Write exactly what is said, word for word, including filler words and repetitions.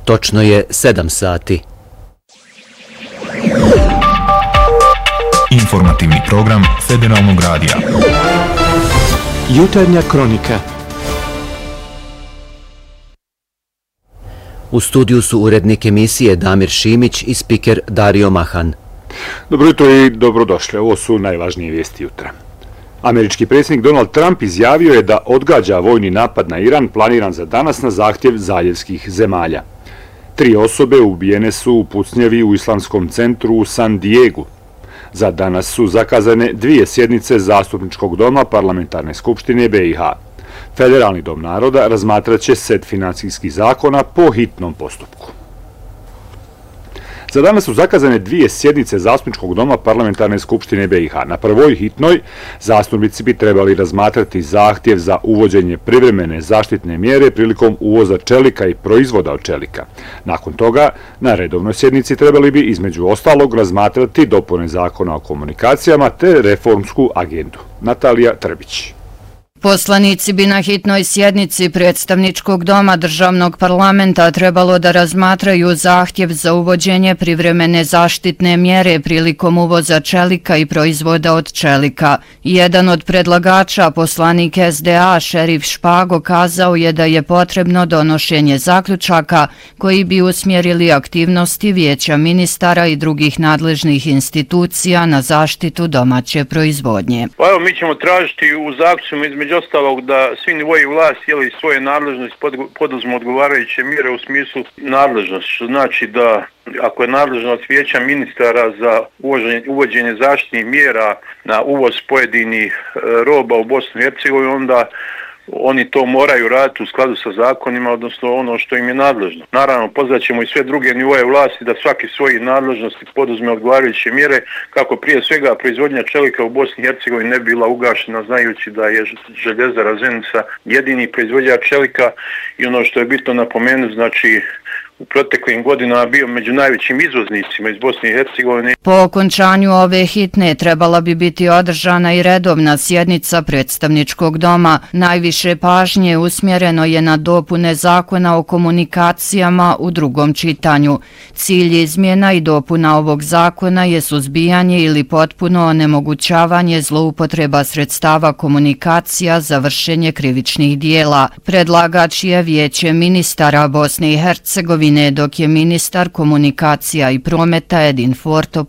Točno je sedam sati. Informativni program Federalnog radija. Jutarnja kronika. U studiju su urednik emisije Damir Šimić i spiker Dario Mahan. Dobro jutro i dobrodošli. Ovo su najvažnije vijesti jutra. Američki predsjednik Donald Trump izjavio je da odgađa vojni napad na Iran planiran za danas na zahtjev zaljevskih zemalja. Tri osobe ubijene su u pucnjavi u islamskom centru u San Diegu. Za danas su zakazane dvije sjednice Zastupničkog doma Parlamentarne skupštine B i H. Federalni dom naroda razmatrat će set financijskih zakona po hitnom postupku. Za danas su zakazane dvije sjednice Zastupničkog doma Parlamentarne skupštine B i H. Na prvoj hitnoj zastupnici bi trebali razmatrati zahtjev za uvođenje privremene zaštitne mjere prilikom uvoza čelika i proizvoda od čelika. Nakon toga, na redovnoj sjednici trebali bi između ostalog razmatrati dopune zakona o komunikacijama te reformsku agendu. Natalija Trbić. Poslanici bi na hitnoj sjednici Predstavničkog doma Državnog parlamenta trebalo da razmatraju zahtjev za uvođenje privremene zaštitne mjere prilikom uvoza čelika i proizvoda od čelika. Jedan od predlagača, poslanik S D A Šerif Špago, kazao je da je potrebno donošenje zaključaka koji bi usmjerili aktivnosti Vijeća ministara i drugih nadležnih institucija na zaštitu domaće proizvodnje. Pa evo, mi ćemo tražiti u zaključcima između ostalog da svi nivoji vlasti ili svoje nadležnosti poduzmu odgovarajuće mjere u smislu nadležnosti, što znači da ako je nadležnost Vijeća ministara za uvođenje, uvođenje zaštitnih mjera na uvoz pojedinih roba u Bosnu i Hercegovinu, onda oni to moraju raditi u skladu sa zakonima, odnosno ono što im je nadležno. Naravno, pozvaćemo i sve druge nivoje vlasti da svaki svoji nadležnosti poduzme odgovarajuće mjere, kako prije svega proizvodnja čelika u Bosni i Hercegovini ne bila ugašena, znajući da je Željezara Zenica jedini proizvođač čelika i ono što je bitno napomenuti, znači u proteklim godinama bio među najvećim izvoznicima iz Bosne i Hercegovine. Po okončanju ove hitne trebala bi biti održana i redovna sjednica Predstavničkog doma. Najviše pažnje usmjereno je na dopune zakona o komunikacijama u drugom čitanju. Cilj izmjena i dopuna ovog zakona je suzbijanje ili potpuno onemogućavanje zloupotreba sredstava komunikacija za vršenje krivičnih dijela. Predlagač je Vijeće ministara Bosne i Hercegovine, dok je ministar komunikacija i prometa Edin Fortop